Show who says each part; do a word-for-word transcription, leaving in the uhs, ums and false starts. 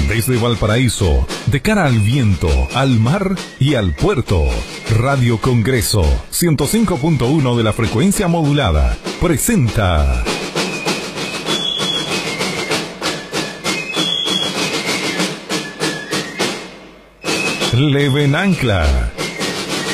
Speaker 1: Desde Valparaíso, de cara al viento, al mar y al puerto, Radio Congreso, ciento cinco punto uno de la frecuencia modulada, presenta... Leven Ancla,